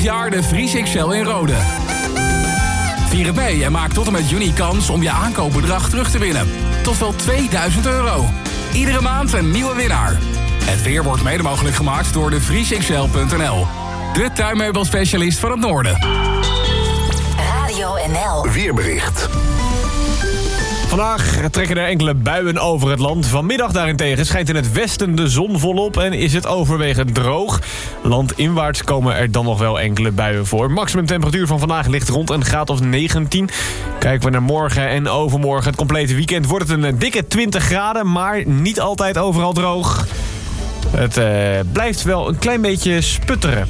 jaar de Vries XL in Rode. Vier het mee en maak tot en met juni kans om je aankoopbedrag terug te winnen. Tot wel €2000. Iedere maand een nieuwe winnaar. Het weer wordt mede mogelijk gemaakt door de vriesxl.nl. De tuinmeubelspecialist van het Noorden. Radio NL. Weerbericht. Vandaag trekken er enkele buien over het land. Vanmiddag daarentegen schijnt in het westen de zon volop en is het overwegend droog. Landinwaarts komen er dan nog wel enkele buien voor. Maximum temperatuur van vandaag ligt rond een graad of 19. Kijken we naar morgen en overmorgen, het complete weekend, wordt het een dikke 20 graden, maar niet altijd overal droog. Het blijft wel een klein beetje sputteren.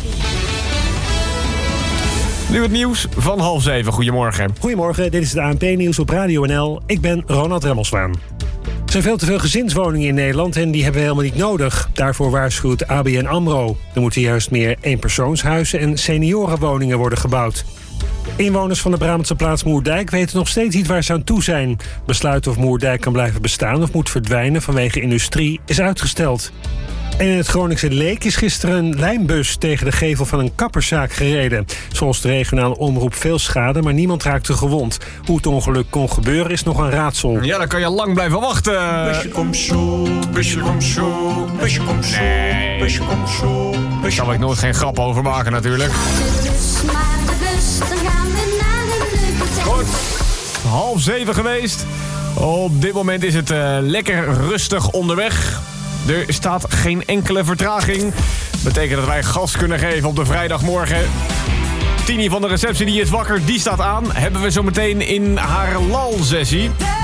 Nu het nieuws van 6:30. Goedemorgen. Goedemorgen, dit is het ANP-nieuws op Radio NL. Ik ben Ronald Remmelswaan. Er zijn veel te veel gezinswoningen in Nederland en die hebben we helemaal niet nodig. Daarvoor waarschuwt ABN AMRO. Er moeten juist meer eenpersoonshuizen en seniorenwoningen worden gebouwd. Inwoners van de Brabantse plaats Moerdijk weten nog steeds niet waar ze aan toe zijn. Besluit of Moerdijk kan blijven bestaan of moet verdwijnen vanwege industrie is uitgesteld. En in het Groningse Leek is gisteren een lijnbus tegen de gevel van een kapperszaak gereden. Zoals de regionale omroep veel schade, maar niemand raakte gewond. Hoe het ongeluk kon gebeuren is nog een raadsel. Ja, dan kan je lang blijven wachten. Busje komt zo, busje komt zo, busje komt zo, busje komt zo. Daar kan ik nooit geen grap over maken natuurlijk. Goed, 6:30 geweest. Op dit moment is het lekker rustig onderweg. Er staat geen enkele vertraging. Betekent dat wij gas kunnen geven op de vrijdagmorgen. Tini van de receptie, die is wakker, die staat aan. Hebben we zo meteen in haar lal-sessie.